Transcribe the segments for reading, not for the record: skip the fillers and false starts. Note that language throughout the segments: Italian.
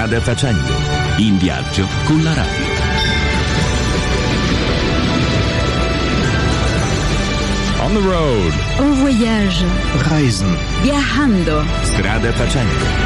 Strada facendo, in viaggio con la radio. On the road. En voyage. Reisen. Viajando. Strada facendo.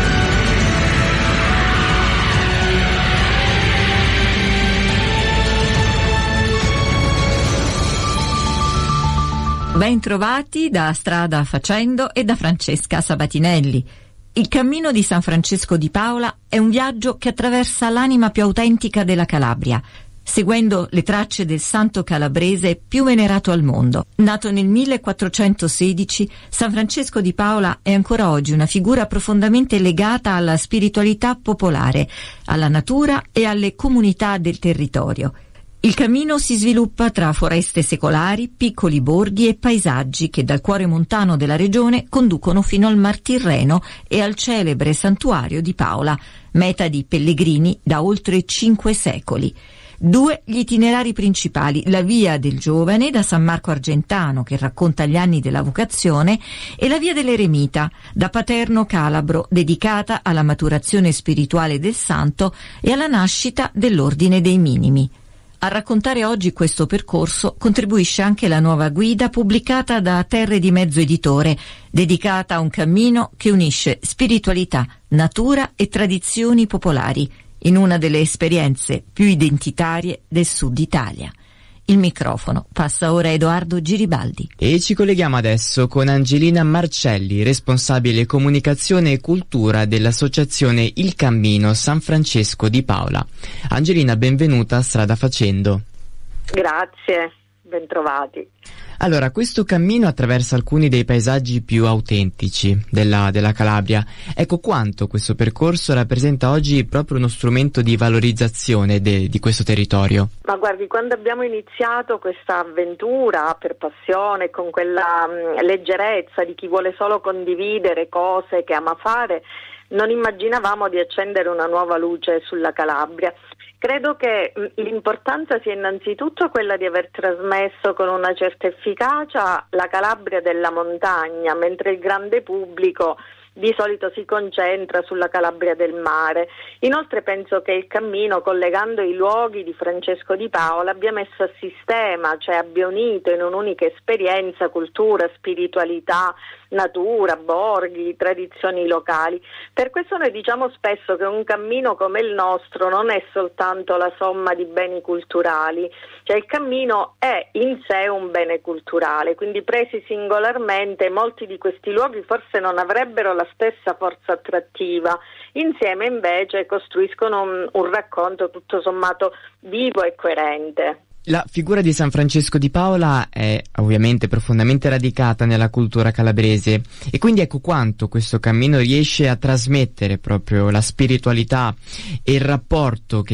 Ben trovati da Strada Facendo e da Francesca Sabatinelli. Il cammino di San Francesco di Paola è un viaggio che attraversa l'anima più autentica della Calabria, seguendo le tracce del santo calabrese più venerato al mondo. Nato nel 1416, San Francesco di Paola è ancora oggi una figura profondamente legata alla spiritualità popolare, alla natura e alle comunità del territorio. Il cammino si sviluppa tra foreste secolari, piccoli borghi e paesaggi che dal cuore montano della regione conducono fino al Mar Tirreno e al celebre santuario di Paola, meta di pellegrini da oltre 5 secoli. 2 gli itinerari principali, la Via del Giovane da San Marco Argentano, che racconta gli anni della vocazione, e la Via dell'Eremita da Paterno Calabro, dedicata alla maturazione spirituale del santo e alla nascita dell'Ordine dei Minimi. A raccontare oggi questo percorso contribuisce anche la nuova guida pubblicata da Terre di Mezzo Editore, dedicata a un cammino che unisce spiritualità, natura e tradizioni popolari, in una delle esperienze più identitarie del Sud Italia. Il microfono passa ora a Edoardo Giribaldi. E ci colleghiamo adesso con Angelina Marcelli, responsabile comunicazione e cultura dell'associazione Il Cammino San Francesco di Paola. Angelina, benvenuta a Strada Facendo. Grazie, bentrovati. Allora, questo cammino attraversa alcuni dei paesaggi più autentici della Calabria. Ecco quanto questo percorso rappresenta oggi proprio uno strumento di valorizzazione di questo territorio. Ma guardi, quando abbiamo iniziato questa avventura per passione, con quella leggerezza di chi vuole solo condividere cose che ama fare, non immaginavamo di accendere una nuova luce sulla Calabria. Credo che l'importanza sia innanzitutto quella di aver trasmesso con una certa efficacia la Calabria della montagna, mentre il grande pubblico di solito si concentra sulla Calabria del mare. Inoltre penso che il cammino, collegando i luoghi di Francesco di Paola, abbia messo a sistema, cioè abbia unito in un'unica esperienza cultura, spiritualità, natura, borghi, tradizioni locali. Per questo noi diciamo spesso che un cammino come il nostro non è soltanto la somma di beni culturali, cioè il cammino è in sé un bene culturale, quindi presi singolarmente molti di questi luoghi forse non avrebbero la stessa forza attrattiva, insieme invece costruiscono un racconto tutto sommato vivo e coerente. La figura di San Francesco di Paola è ovviamente profondamente radicata nella cultura calabrese e quindi ecco quanto questo cammino riesce a trasmettere proprio la spiritualità e il rapporto che